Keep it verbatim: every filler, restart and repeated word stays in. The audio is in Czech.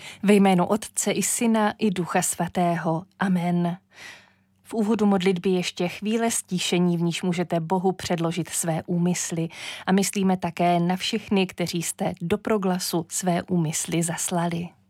Ve jménu Otce i Syna i Ducha Svatého. Amen. V úvodu modlitby ještě chvíle stíšení, v níž můžete Bohu předložit své úmysly. A myslíme také na všechny, kteří jste do proglasu své úmysly zaslali.